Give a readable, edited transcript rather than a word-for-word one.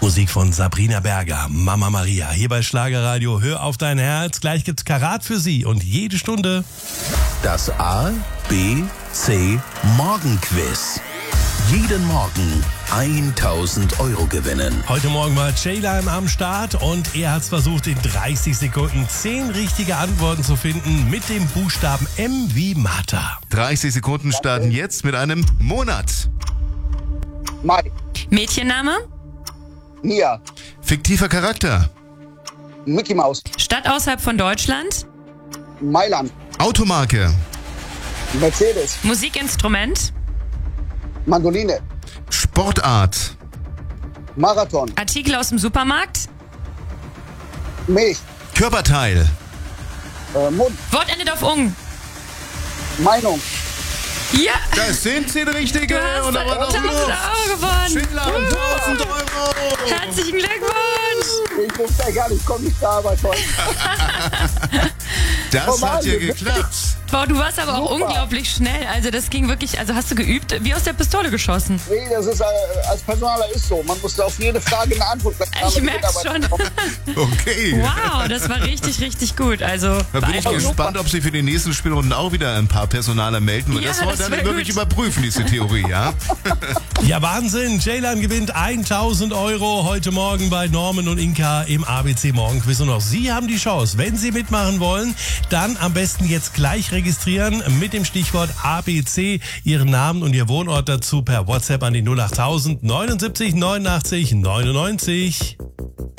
Musik von Sabrina Berger, Mama Maria. Hier bei Schlagerradio, hör auf dein Herz. Gleich gibt's Karat für Sie und jede Stunde Das A, B, C Morgenquiz. Jeden Morgen 1000 € gewinnen. Heute Morgen war Ceylan am Start und er hat es versucht, in 30 Sekunden 10 richtige Antworten zu finden mit dem Buchstaben M wie Martha. 30 Sekunden starten jetzt mit einem Monat. Mai. Mädchenname? Mia. Fiktiver Charakter. Mickey Maus. Stadt außerhalb von Deutschland? Mailand. Automarke. Mercedes. Musikinstrument? Mandoline. Sportart. Marathon. Artikel aus dem Supermarkt? Milch. Körperteil. Mund. Wort endet auf ung. Meinung. Ja! Das sind 10 richtige. Du hast Und aber noch 1000 Luft. € gewonnen. Schindler, 1000 €. Herzlichen Glückwunsch! Ich wusste ja gar nicht, ich komme nicht da, aber toll. Das Oh Mann, hat ja wir- geklappt. Wow, du warst aber auch Super. unglaublich schnell. Also das ging wirklich, also hast du geübt, wie aus der Pistole geschossen. Nee, das ist als Personaler ist so. Man muss auf jede Frage eine Antwort geben. Ich merk's schon. Okay. Wow, das war richtig, richtig gut. Also Da bin ich gespannt, ob Sie für die nächsten Spielrunden auch wieder ein paar Personaler melden. Und Ja, das wollen das wir wär dann wirklich gut. überprüfen, diese Theorie, ja? Ja, Wahnsinn. Ceylan gewinnt 1000 € heute Morgen bei Norman und Inka im ABC Morgenquiz. Und auch Sie haben die Chance. Wenn Sie mitmachen wollen, dann am besten jetzt gleich registrieren mit dem Stichwort ABC, Ihren Namen und Ihr Wohnort dazu per WhatsApp an die 08000 79 89 99.